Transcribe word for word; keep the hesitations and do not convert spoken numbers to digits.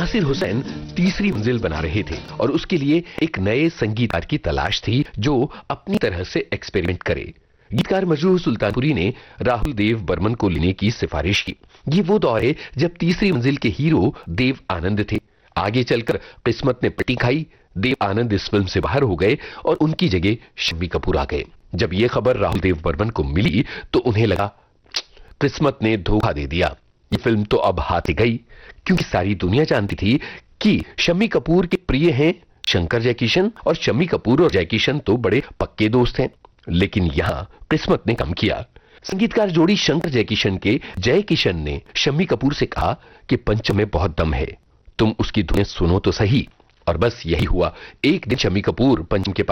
नासिर हुसैन तीसरी मंजिल बना रहे थे और उसके लिए एक नए संगीतकार की तलाश थी जो अपनी तरह से एक्सपेरिमेंट करे। गीतकार मजरूह सुल्तानपुरी ने राहुल देव बर्मन को लेने की सिफारिश की। ये वो दौर है जब तीसरी मंजिल के हीरो देव आनंद थे। आगे चलकर किस्मत ने पट्टी खाई, देव आनंद इस फिल्म से बाहर हो गए और उनकी जगह शम्मी कपूर आ गए। जब यह खबर राहुल देव बर्मन को मिली तो उन्हें लगा किस्मत ने धोखा दे दिया, ये फिल्म तो अब हाथ से गई, क्योंकि सारी दुनिया जानती थी कि शम्मी कपूर के प्रिय हैं शंकर जयकिशन और शम्मी कपूर और जयकिशन तो बड़े पक्के दोस्त हैं। लेकिन यहां किस्मत ने कम किया। संगीतकार जोड़ी शंकर जयकिशन के जय किशन ने शम्मी कपूर से कहा कि पंचम में बहुत दम है, तुम उसकी धुनें सुनो तो सही। और बस यही हुआ। एक दिन शम्मी कपूर पंचम के